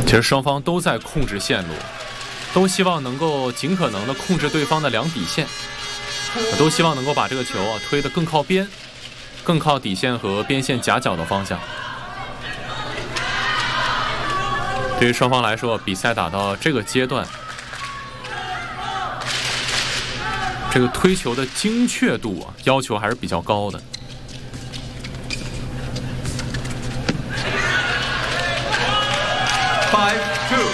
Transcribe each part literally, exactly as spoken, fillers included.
其实双方都在控制线路，都希望能够尽可能的控制对方的两底线，都希望能够把这个球啊推得更靠边，更靠底线和边线夹角的方向。对于双方来说，比赛打到这个阶段，这个推球的精确度啊，要求还是比较高的。 Five two。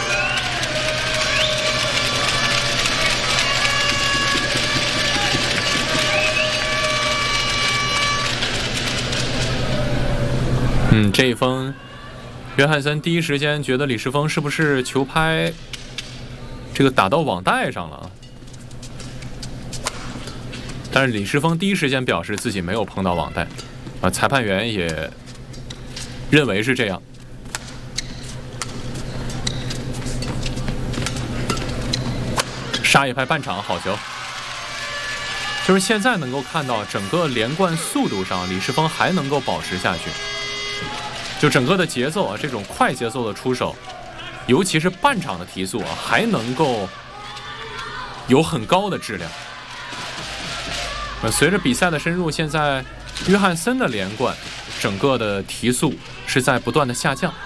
嗯，这一封，约翰森第一时间觉得李世峰是不是球拍这个打到网带上了？但是李世峰第一时间表示自己没有碰到网带，啊，裁判员也认为是这样。杀一拍半场，好球！就是现在能够看到整个连贯速度上，李世峰还能够保持下去。就整个的节奏啊，这种快节奏的出手，尤其是半场的提速啊，还能够有很高的质量。随着比赛的深入，现在约翰森的连贯，整个的提速是在不断的下降。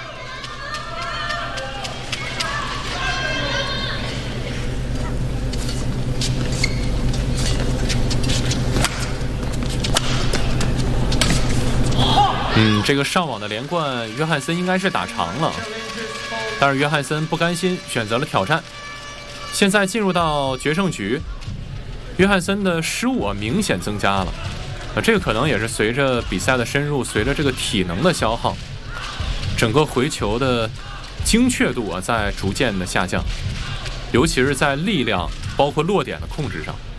嗯，这个上网的连贯，约翰森应该是打长了，但是约翰森不甘心，选择了挑战。现在进入到决胜局，约翰森的失误啊明显增加了，啊，这个可能也是随着比赛的深入，随着这个体能的消耗，整个回球的精确度啊在逐渐的下降，尤其是在力量包括落点的控制上。